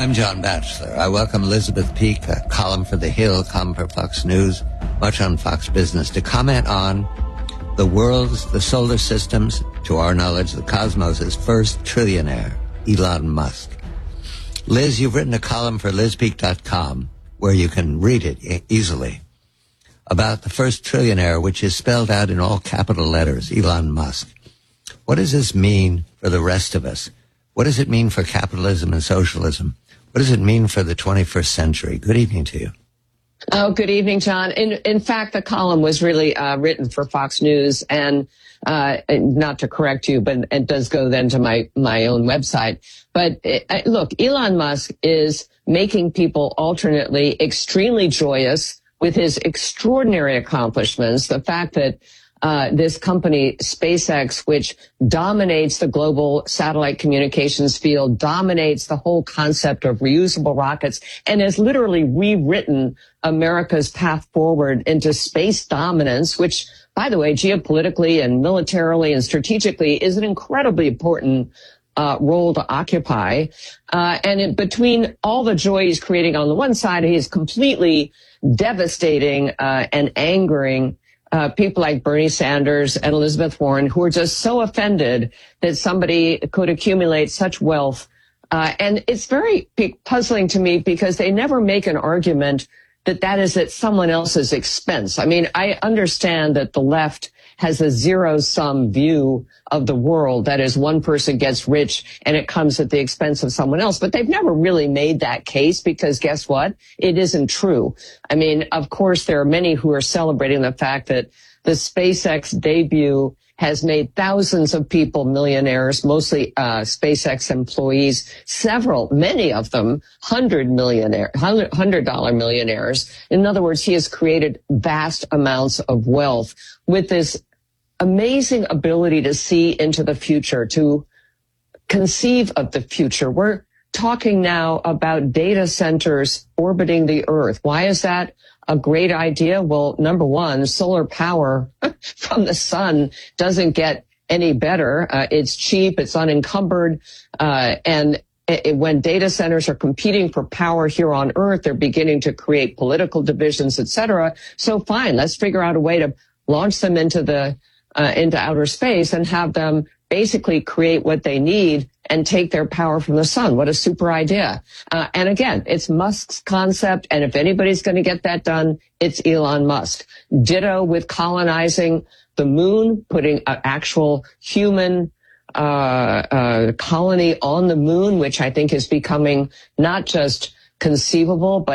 I'm John Batchelor. I welcome Elizabeth Peake, a column for The Hill, column for Fox News, much on Fox Business, to comment on the world's, the solar system's, to our knowledge, the cosmos' first trillionaire, Elon Musk. Liz, you've written a column for lizpeake.com where you can read it easily about the first trillionaire, which is spelled out in all capital letters, Elon Musk. What does this mean for the rest of us? What does it mean for capitalism and socialism? What does it mean for the 21st century? Good evening to you. Oh, good evening, John. In fact, the column was really written for Fox News, and not to correct you, but it does go then to my own website. But look, Elon Musk is making people alternately extremely joyous with his extraordinary accomplishments. The fact that this company, SpaceX, which dominates the global satellite communications field, dominates the whole concept of reusable rockets, and has literally rewritten America's path forward into space dominance, which, by the way, geopolitically and militarily and strategically is an incredibly important role to occupy. And between all the joy he's creating on the one side, he is completely devastating and angering people like Bernie Sanders and Elizabeth Warren, who are just so offended that somebody could accumulate such wealth. And it's very puzzling to me because they never make an argument that is at someone else's expense. I mean, I understand that the left has a zero-sum view of the world. That is, one person gets rich and it comes at the expense of someone else. But they've never really made that case because guess what? It isn't true. I mean, of course, there are many who are celebrating the fact that the SpaceX debut has made thousands of people millionaires, mostly SpaceX employees, many of them $100 millionaires. In other words, he has created vast amounts of wealth with this amazing ability to see into the future, to conceive of the future. We're talking now about data centers orbiting the Earth. Why is that a great idea? Well, number one, solar power from the sun doesn't get any better. It's cheap, it's unencumbered, and when data centers are competing for power here on Earth, they're beginning to create political divisions, et cetera. So fine, let's figure out a way to launch them into outer space and have them basically create what they need and take their power from the sun. What a super idea. And again, it's Musk's concept. And if anybody's going to get that done, it's Elon Musk. Ditto with colonizing the moon, putting an actual human colony on the moon, which I think is becoming not just conceivable, but